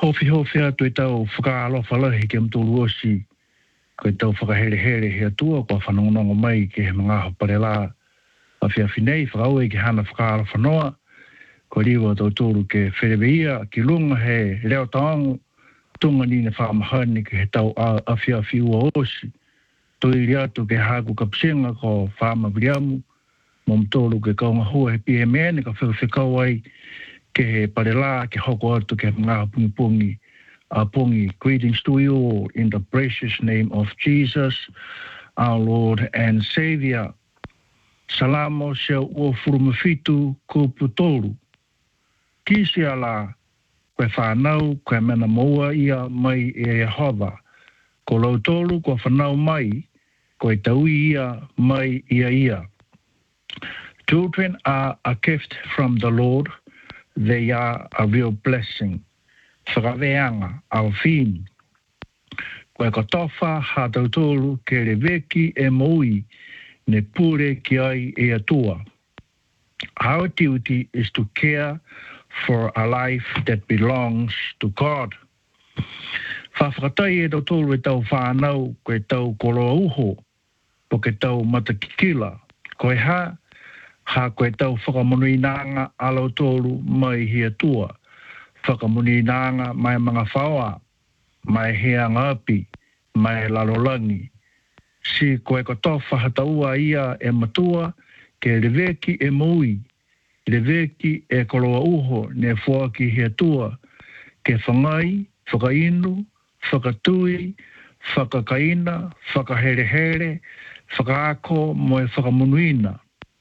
Hofi atu e tau whakaalofa lahi ke mtulu osi. Ko e tau whakahere he atua kua whanongonongo mai ke he mga hapare la. A whiawhinei whakaue ke hana whakaalofa noa. Ko riwa tau tūru ke whereweia ki lunga he reo taongo. Tunga ni na whaamahani ke he tau a whiawhiua osi. Toi riatu ke haku kapsenga ko whaamawiriamu. Momtolu ke kaunga hua he PMN ka whiawhikau ai. Ke he parela ke hoko atu ke mga pungi pungi. Greetings to you all in the precious name of Jesus, our Lord and Savior. Salamo se o furumafitu ko putolu. Kisi ala koe whanau koe mena moa ia mai e Yehova. Ko lautolu koe whanau mai koe taui ia mai ia. Children are a gift from the Lord. They are a real blessing. Whakaweanga, au whini. Koe katowha ha tautolu ke reweki e moui ne pure ki ai e atua. Our duty is to care for a life that belongs to God. Whawhakatai e tautolu e tau whanau koe tau koroa uho, po ke tau matakikila. Koe ha koe tau whakamunuinanga alo tolu mai hia tua. Whakamunuinanga mai mga whaoa, mai hea ngapi, mai lalolangi. Si koe katofa hataua ia e matua ke reweki e mui, reweki e koloa uho ne fuaki hia tua, ke whangai, whakainu, whakatui, whakakaina, whakahere, whakaako moe whakamunuina.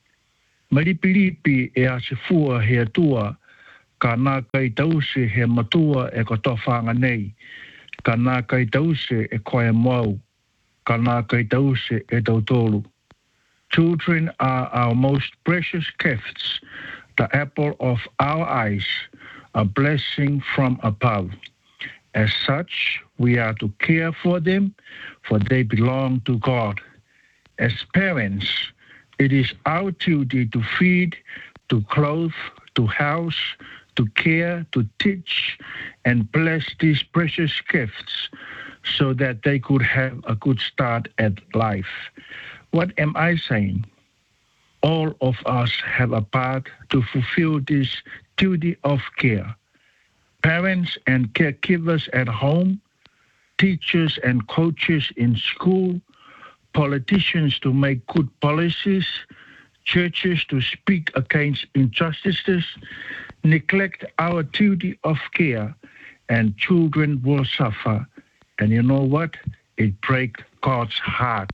Maripilipi e asifua he atua, ka nā kai tause he matua e katowhanga nei, ka nā kai tause e koe mau, ka nā kai tause e tautolu. Children are our most precious gifts, the apple of our eyes, a blessing from above. As such, we are to care for them, for they belong to God. As parents, it is our duty to feed, to clothe, to house, to care, to teach, and bless these precious gifts so that they could have a good start at life. What am I saying? All of us have a part to fulfill this duty of care. Parents and caregivers at home, teachers and coaches in school, politicians to make good policies, churches to speak against injustices, neglect our duty of care, and children will suffer. And you know what? It breaks God's heart.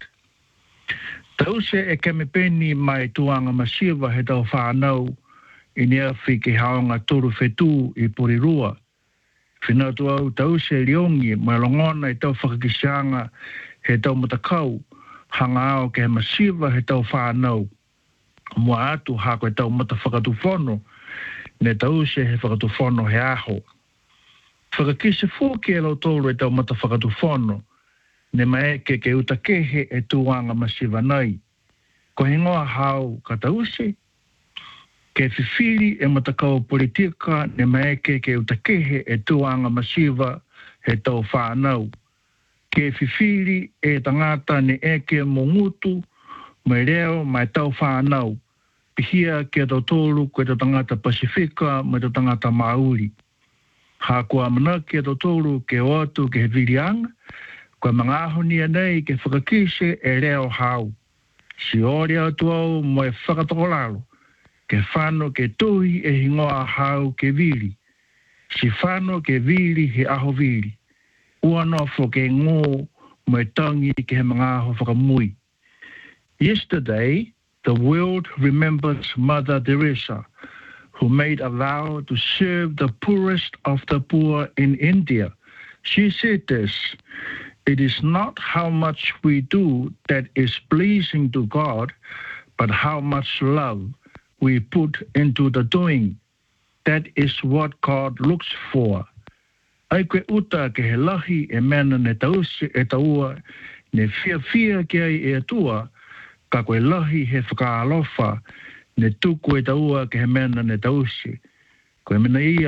Tause e kemepeni mai tuanga masiwa he tau whanau i nea whiki haonga turu whetu i Porirua. Whinatu au tause riongi mai longona i tau whakakisianga he tau matakau, hanga ao ke he masiwa he tau whanau. Mua atu hako e tau mata whakatufono, ne tau se he whakatufono he aho. Whakakise fōke e lau tōru e tau mata whakatufono, ne maeke ke utakehe e tuanga masiwa nei. Ko he ngoa hau ka tau se, ke whiwhiri e matakau politika ne maeke ke utakehe e tuanga masiwa he tau whanau. Ke whiwhiri e tangata ne eke mongutu, mai reo mai tau whanau. Pihia ke tau tōru koe tau tangata Pasifika mai tau tangata Māori. Ha kua mana ke tau tōru ke oatu ke he virianga, koe mga ahonia nei ke whakakise e reo hau. Si ori atu au moe whakatokolalo, ke whano ke tuhi e hingoa hau ke viri. Si whano ke viri he aho viri. Uanofo ke ngō moe tangi ke he mga aho whakamui. Yesterday, the world remembers Mother Teresa, who made a vow to serve the poorest of the poor in India. She said this, "It is not how much we do that is pleasing to God, but how much love we put into the doing. That is what God looks for." Ai koe uta ke he lahi e mena ne tause e taua, ne fia ke ai e atua, ka koe lahi he whakaalofa, ne tuku e taua ke he mena ne tause. Koe mena ia,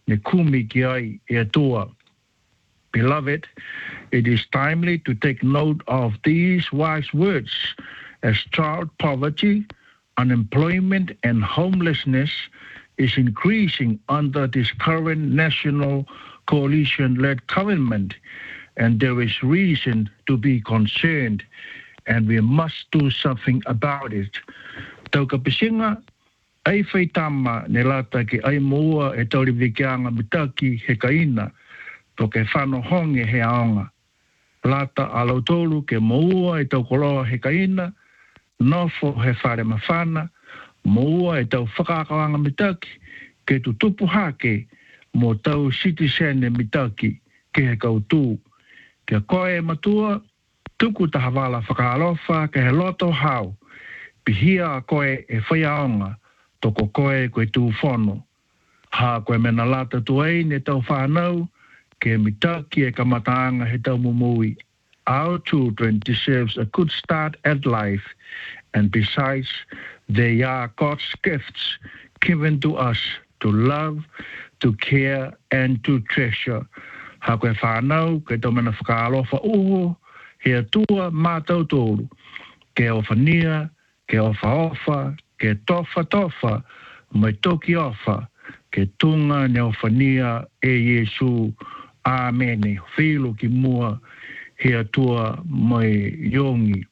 ne kumi ki ai e tua. Beloved, it is timely to take note of these wise words as child poverty, unemployment, and homelessness is increasing under this current national coalition-led government, and there is reason to be concerned, and we must do something about it. Tau ka pisinga, ai whaitama ne lata ki ai mua e tauri wikianga mitaki he kaina, to ke whano honge he aonga. Lata alautolu ke mua e tau koloa he kaina, nofo he whare mawhana, mua e tau whakakawanga mitaki, ke tu tupu hake, mo tau citizen e mitaki, ke he kautū. Ke koe matua, tuku tahawala whakaalofa ke he loto hau, pihia koe e whaiaonga, toko koe koe tū whono. Ha koe mena lata tuei ne tau whanau, ke mitaki e kamataanga he tau mumui. Our children deserve a good start at life, and besides, they are God's gifts given to us to love, to care, and to treasure. Ha koe whanau, ke tau mena whakaalofa uho, he atua mātau tōru, ke ofania, ke ofa, ke tofa, mai toki ofa, ke tunga ne ofania e Yesu. Amene. Whilo ki mua he atua mai yongi.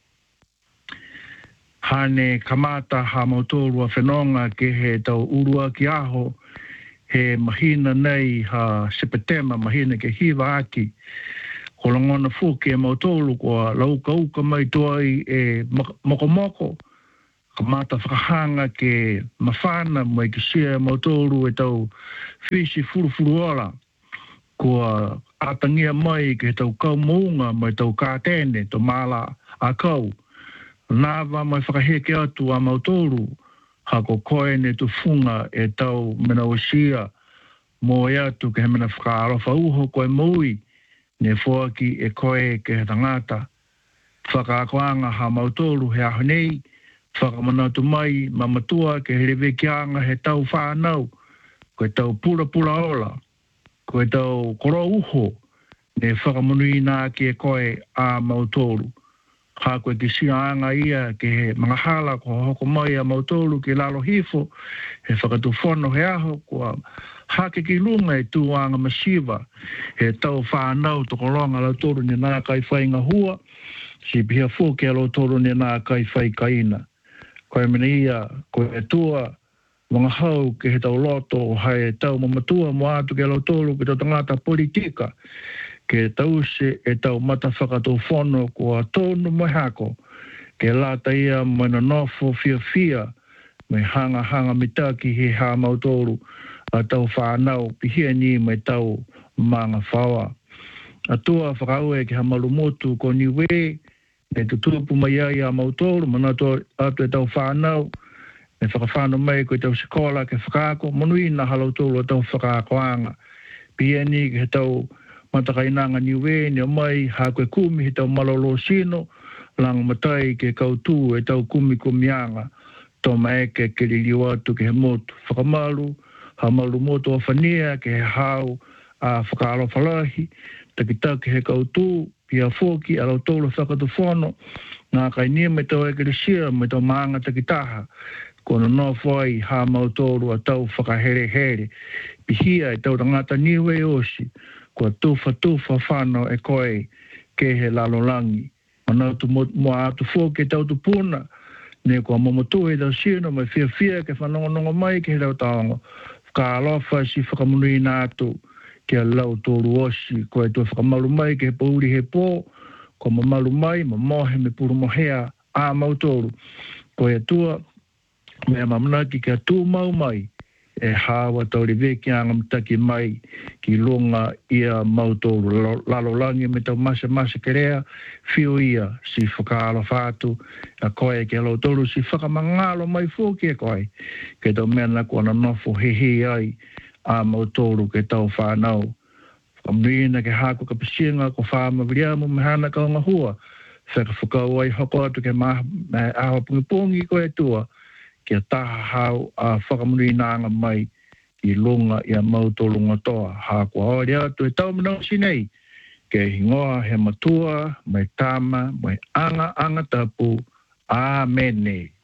Hane kamata ha mautorua whenonga ke he tau urua ki aho, he mahina nei ha sepetema mahina ke hiwa aki. Kolongona fuke e mautoru kua lauka mai tuai e mokomoko. Kamata whakahanga ke mawhana mai ki sia mautoru e tau whisi furufuruola. Kua atangia mai ke tau kau mounga mai tau kātene to mala a kau. Nāwa mai whakaheke atu a mautoru, hako koe ne tu funga e tau mena osia, mo e atu ke he mena whakaarofa uho koe moui, ne fuaki e koe ke he tangata. Whakaakoanga ha mautoru he aho nei, whakamanatu mai mamatua ke he rewekianga he tau whanau, koe tau pura ola. Koe tau koro uho, ne whakamunui nā ki e koe a mautoru. Ha koe ki sianga ia ke he mga hala ko hoko mai a mautoru ki lalo hifo, he whakatu whono he aho, kua hake ki lunga e tuanga masiva, he tau whanau to kolonga lautoru ne nā kai whainga hua, si pia fōke a lautoru ne nā kai whai kaina. Koe mena ia, koe e tua, mga hau ke he tau loto hai tau mamatua mo atu ke lautolu ke tau tangata politika ke tau se e tau mata whakato whono kua tonu mai hako ke lata ia mana nofo fia mai hanga mitaki he ha mautolu a tau whanau pihia ni mai tau manga whawa. Atua whakaue ke ha malumotu ko niwe e tutupu mai ai a mautolu manato atu e tau whanau e whakawhano mai koe tau sikola ke whakaako, monui na halautolo tau whakaakoanga. Pia ni ke he tau matakainanga niwe, ni mai ha koe kumi he tau malolo sino, lang matai ke kautū e tau kumianga, tō maeke ke liliu atu ke he motu. Whakamalu, ha malu motu o whania ke he hau a whakaalofalahi, takitau ke he kautū, pia fōki alautolo whakatu whono, ngā kainia me tau eke risia, me tau maanga takitaha, kono no foi ha mautoru a tau whakahere, pihia e tau tangata niwe osi, kua tufa whano e koe ke he lalolangi. Mana tu mo atu fōke tau tu puna, ne kua momotu e tau sino, mai fia ke whanongonongo mai ke he tau taongo, whakaalofa si whakamunui nātu ke a lautoru osi, koe tu whakamalu mai ke he pauri he pō, kua mamalu mai, mamohe me puru mohea a mautoru, koe atua, mea mamanaki kia tū mau mai, e hawa tau le veki anga mtaki mai ki longa ia mautoru lalolangi me tau masa ke rea, whio ia si whakaalo whātu, a koe ke lautoru si whakamangalo mai fōki e koe, ke tau mea naku ana nofo hehe ai a mautoru ke tau whanau. Whakamrina ke hako ka pisinga ko whama viriamu me hana ka onga hua, whakawhakau ai hoko atu ke aho pungipungi koe tua, kia taha hau a whakamunui nanga mai I lunga ia mautolunga toa. Ha kua o rea tu e tau manau sinei. Ke hingoa he matua, mai tama, mai anga tapu. Amene.